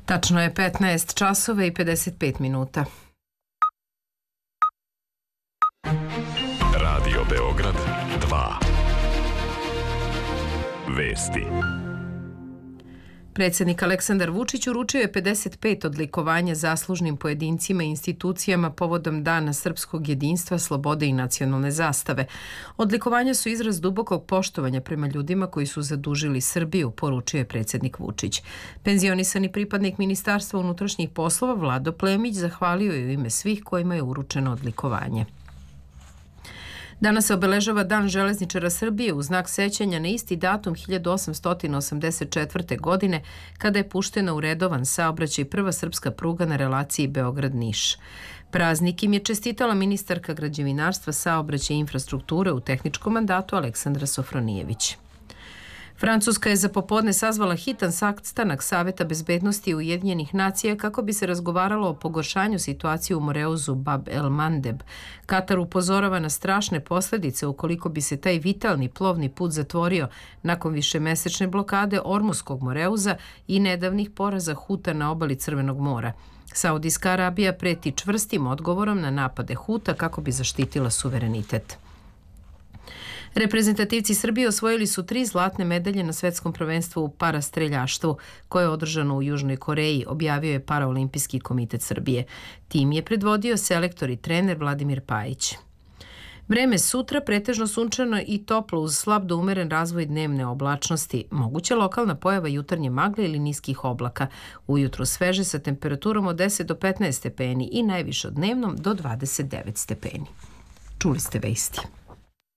Tačno je 15 časova i 55 minuta. Radio Beograd 2. Vesti. Predsjednik Aleksandar Vučić uručio je 55 odlikovanja zaslužnim pojedincima i institucijama povodom Dana srpskog jedinstva, slobode i nacionalne zastave. Odlikovanja su izraz dubokog poštovanja prema ljudima koji su zadužili Srbiju, poručio je predsjednik Vučić. Penzionisani pripadnik Ministarstva unutrašnjih poslova Vlado Plemić zahvalio je u ime svih kojima je uručeno odlikovanje. Danas se obeležava Dan železničara Srbije u znak sećanja na isti datum 1884. godine kada je puštena u redovan saobraćaj prva srpska pruga na relaciji Beograd-Niš. Praznik im je čestitala ministarka građevinarstva, saobraćaja i infrastrukture u tehničkom mandatu Aleksandra Sofronijević. Francuska je za popodne sazvala hitan sastanak Saveta bezbednosti Ujedinjenih nacija kako bi se razgovaralo o pogoršanju situacije u Moreuzu Bab el Mandeb. Katar upozorava na strašne posljedice ukoliko bi se taj vitalni plovni put zatvorio nakon višemesečne blokade Ormuskog Moreuza i nedavnih poraza Huta na obali Crvenog mora. Saudijska Arabija preti čvrstim odgovorom na napade Huta kako bi zaštitila suverenitet. Reprezentativci Srbije osvojili su 3 zlatne medalje na svetskom prvenstvu u parastreljaštvu koje je održano u Južnoj Koreji, objavio je Paraolimpijski komitet Srbije. Tim je predvodio selektor i trener Vladimir Pajić. Vreme sutra pretežno sunčano i toplo uz slab do umeren razvoj dnevne oblačnosti. Moguća lokalna pojava jutarnje magle ili niskih oblaka. Ujutro sveže sa temperaturom od 10 do 15 stepeni i najviše dnevnom do 29 stepeni. Čuli ste vesti.